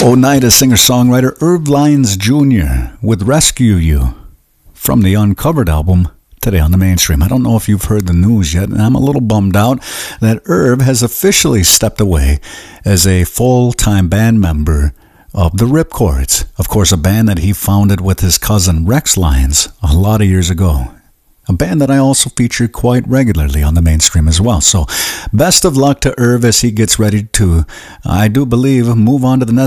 Oneida singer-songwriter Irv Lyons Jr. with Rescue You from the Uncovered album today on the Mainstream. I don't know if you've heard the news yet, and I'm a little bummed out that Irv has officially stepped away as a full-time band member of the Ripcords. Of course, a band that he founded with his cousin Rex Lyons a lot of years ago. A band that I also feature quite regularly on the Mainstream as well. So, best of luck to Irv as he gets ready to, I do believe, move on to the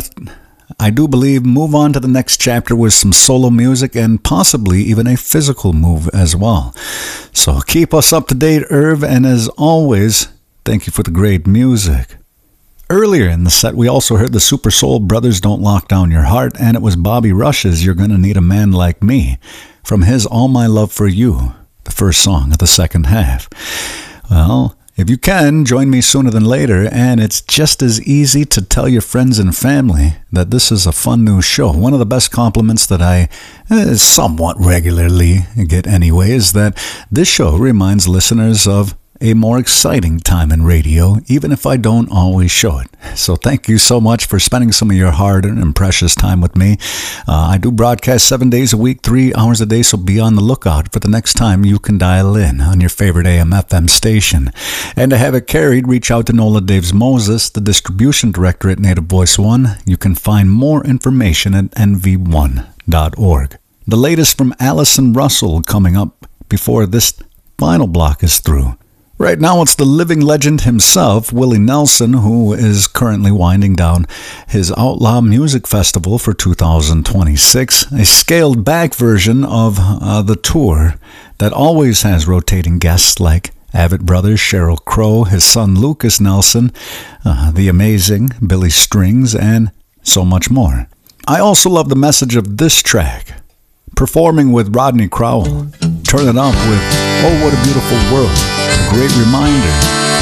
next chapter with some solo music and possibly even a physical move as well. So keep us up to date, Irv, and as always, thank you for the great music. Earlier in the set, we also heard the Super Soul Brothers Don't Lock Down Your Heart, and it was Bobby Rush's You're Gonna Need a Man Like Me from his All My Love for You, the first song of the second half. Well, if you can, join me sooner than later, and it's just as easy to tell your friends and family that this is a fun new show. One of the best compliments that I somewhat regularly get anyway is that this show reminds listeners of a more exciting time in radio, even if I don't always show it. So thank you so much for spending some of your hard-earned and precious time with me. I do broadcast 7 days a week, 3 hours a day, so be on the lookout for the next time you can dial in on your favorite AM/FM station. And to have it carried, reach out to Nola Daves Moses, the distribution director at Native Voice One. You can find more information at nv1.org. The latest from Allison Russell coming up before this final block is through. Right now, it's the living legend himself, Willie Nelson, who is currently winding down his Outlaw Music Festival for 2026, a scaled-back version of the tour that always has rotating guests like Avett Brothers, Sheryl Crow, his son Lucas Nelson, the amazing Billy Strings, and so much more. I also love the message of this track, performing with Rodney Crowell. Turn it up with Oh What a Beautiful World. A great reminder